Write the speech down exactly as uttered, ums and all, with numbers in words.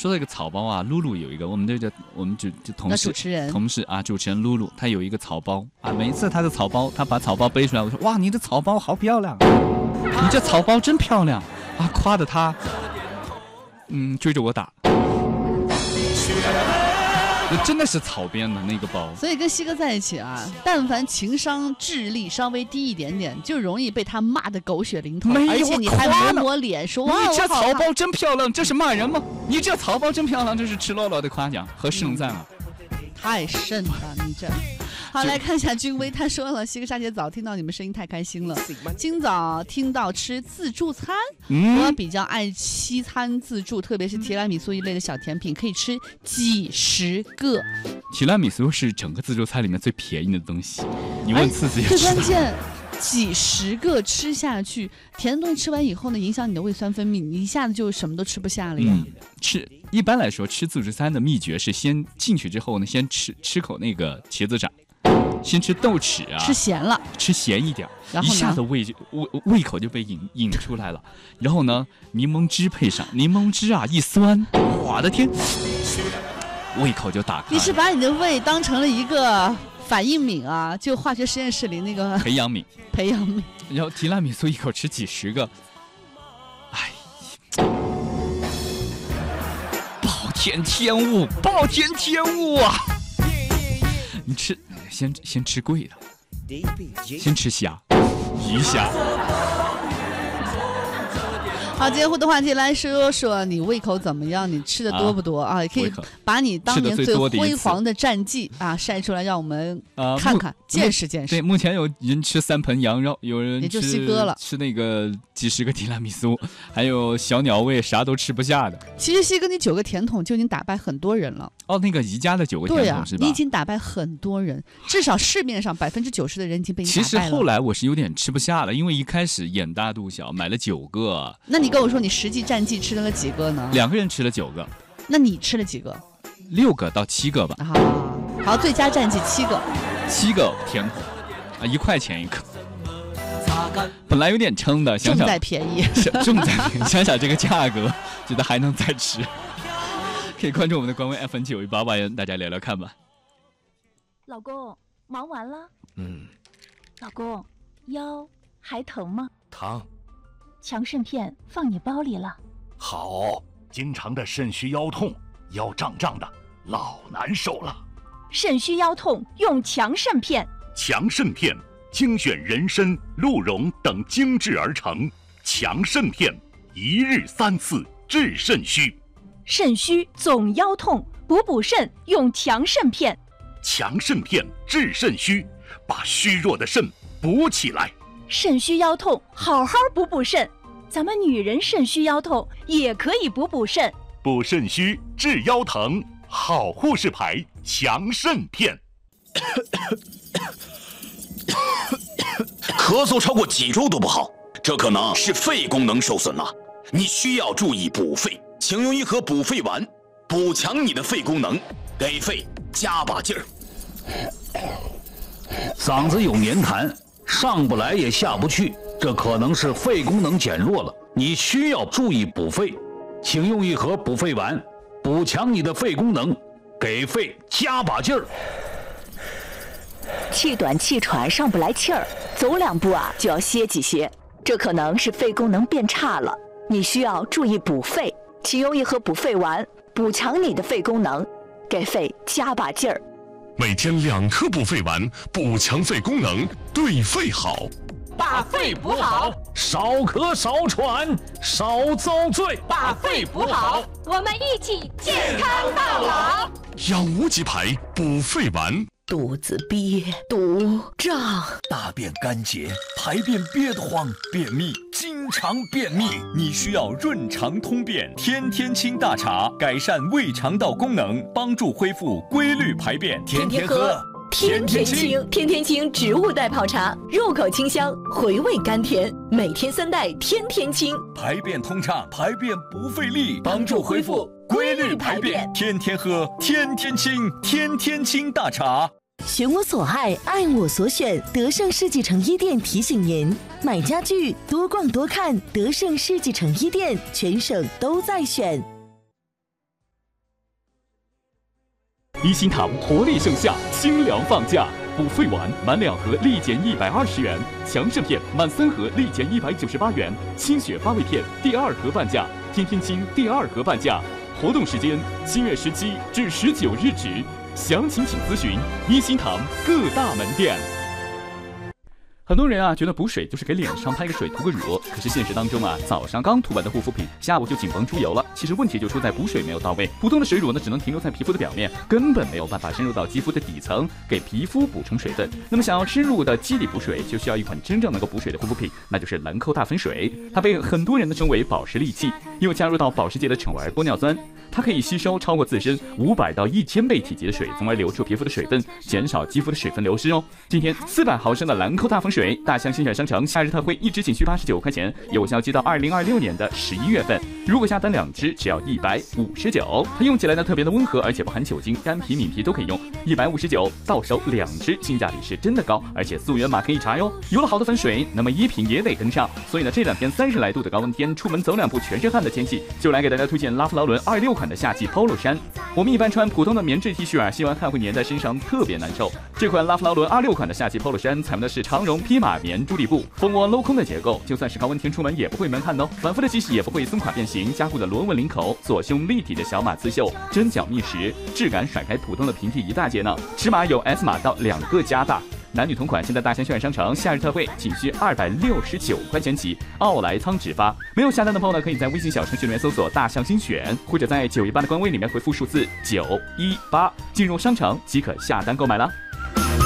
说到一个草包啊，露露有一个，我们这个我们就就同事主持人同事啊，主持人露露，她有一个草包啊，每一次她的草包，她把草包背出来，我说哇，你的草包好漂亮，你这草包真漂亮啊，夸的她，嗯，追着我打。真的是草编的那个包， 所以跟西哥在一起啊，但凡情商智力稍微低一点点，就容易被他骂得狗血淋头，而且你还抹抹脸说哇， 你这草包真漂亮，这是骂人吗？你这草包真漂亮，这是赤裸裸的夸奖和盛赞啊！ 太甚了，你这。好，来看一下君威，他说了，西哥莎姐早听到你们声音太开心了。今早听到吃自助餐，嗯、我比较爱西餐自助，特别是提拉米苏一类的小甜品，可以吃几十个。 提拉米苏是整个自助餐里面最便宜的东西，你问次子也最关键，几十个吃下去，甜的东西吃完以后呢，影响你的胃酸分泌，你一下子就什么都吃不下了呀。嗯、 吃一般来说，吃自助餐的秘诀是先进去之后呢，先吃吃口那个茄子掌。先吃豆豉啊， 吃咸了， 吃咸一点，一下子胃就胃胃口就被引引出来了。然后呢，柠檬汁配上，柠檬汁啊一酸，我的天，胃口就打开。 你是把你的胃当成了一个反应皿啊，就化学实验室里那个培养皿， 培养皿。 然后提拉米苏一口吃几十个，哎，暴殄天物，暴殄天物啊！你吃。先先吃贵的，先吃虾，鱼虾。 好，今天互动话题来说说你胃口怎么样？你吃的多不多啊？也可以把你当年最辉煌的战绩啊晒出来，让我们看看、见识见识。 对，目前有人吃三盆羊肉，有人吃也就西哥了， 吃那个几十个提拉米苏，还有小鸟胃啥都吃不下的。 其实西哥，你九个甜筒就已经打败很多人了。 哦，那个宜家的九个甜筒是吧？ 对啊，你已经打败很多人，至少市面上百分之九十的人已经被你打败了。 其实后来我是有点吃不下了，因为一开始眼大肚小，买了九个。 那你跟我说，你实际战绩吃了几个呢？ 两个人吃了九个。 那你吃了几个？ 六个到七个吧。 啊，好，最佳战绩七个。 七个甜筒，啊，一块钱一个。本来有点撑的，想想重在便宜， 重在便宜，想想这个价格，觉得还能再吃。可以关注我们的官微 F M 九一八八，大家聊聊看吧。 老公，忙完了？ 嗯。 老公，腰还疼吗？ 疼。 强肾片放你包里了。 好，经常的肾虚腰痛，腰胀胀的，老难受了。 肾虚腰痛用强肾片。 强肾片精选人参、鹿茸等精制而成，强肾片一日三次治肾虚。 肾虚总腰痛，补补肾用强肾片。 强肾片治肾虚，把虚弱的肾补起来。 肾虚腰痛，好好补补肾。咱们女人肾虚腰痛也可以补补肾。 补肾虚治腰疼，好护士牌强肾片。 咳嗽超过几周都不好，这可能是肺功能受损了，你需要注意补肺。请用一盒补肺丸，补强你的肺功能，给肺加把劲儿。 嗓子有黏痰，上不来也下不去，这可能是肺功能减弱了，你需要注意补肺。请用一盒补肺丸，补强你的肺功能，给肺加把劲儿。 气短气喘上不来气儿，走两步啊就要歇几歇，这可能是肺功能变差了，你需要注意补肺。请用一盒补肺丸，补强你的肺功能，给肺加把劲儿。 每天两颗补肺丸，补强肺功能，对肺好。 把肺补好， 少咳少喘少遭罪。 把肺补好，我们一起健康到老。 养无极牌补肺丸。 肚子憋、堵、胀， 大便干结，排便憋得慌，便秘，经常便秘，你需要润肠通便天天清大茶，改善胃肠道功能，帮助恢复规律排便。天天喝天天清，天天清植物代泡茶，入口清香，回味甘甜，每天三袋天天清， 排便通畅，排便不费力，帮助恢复规律排便。天天喝天天清，天天清大茶。 选我所爱，爱我所选。德胜世纪城一店提醒您：买家具多逛多看，德胜世纪城一店全省都在选。 一心堂活力盛夏，清凉放假。补肺丸满两盒立减一百二十元，强肾片满三盒立减一百九十八元，清血发胃片第二盒半价，天天清第二盒半价。活动时间七月十七至十九日止，详情请咨询一心堂各大门店。 很多人啊觉得补水就是给脸上拍个水涂个乳，可是现实当中啊，早上刚涂完的护肤品，下午就紧绷出油了。其实问题就出在补水没有到位，普通的水乳呢只能停留在皮肤的表面，根本没有办法深入到肌肤的底层，给皮肤补充水分。那么想要深入的肌底补水，就需要一款真正能够补水的护肤品，那就是兰蔻大粉水。它被很多人呢称为保湿利器，因为加入到保时捷的橙儿玻尿酸，它可以吸收超过自身五百到一千倍体积的水，从而流出皮肤的水分，减少肌肤的水分流失哦。今天四百毫升的兰蔻大粉水，大象新选商城夏日特惠，一支仅需八十九块钱，有效期到二零二六年的十一月份。如果下单两支，只要一百五十九。它用起来呢特别的温和，而且不含酒精，干皮、敏皮都可以用。一百五十九到手两支，性价比是真的高，而且溯源码可以查哟。有了好的粉水，那么衣品也得跟上。所以呢，这两天三十来度的高温天，出门走两步全是汗的天气，就来给大家推荐拉夫劳伦二六款的夏季 Polo 衫。我们一般穿普通的棉质 T 恤啊，吸完汗会粘在身上，特别难受。这款拉夫劳伦二六款的夏季 Polo 衫采用的是长绒披马棉珠地布，蜂窝镂空的结构，就算是高温天出门也不会闷汗哦。反复的洗洗也不会松垮变形，加固的螺纹领口，左胸立体的小码刺绣，针脚密实，质感甩开普通的平替一大截呢。尺码有 S 码到两个加大。男女同款，现在大型渲染商城夏日特惠，仅需二百六十九块钱起，奥莱仓直发。没有下单的朋友呢，可以在微信小程序里面搜索大象精选，或者在九一八的官微里面回复数字九一八，进入商城即可下单购买了。